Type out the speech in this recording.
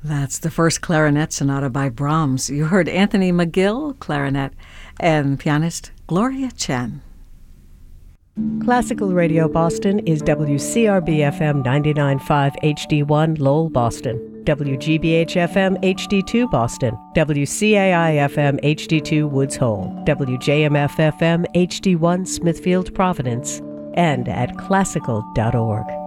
That's the first clarinet sonata by Brahms. You heard Anthony McGill, clarinet, and pianist Gloria Chen. Classical Radio Boston is WCRB-FM 99.5 HD1 Lowell, Boston, WGBH-FM HD2 Boston, WCAI-FM HD2 Woods Hole, WJMF-FM HD1 Smithfield, Providence, and at classical.org.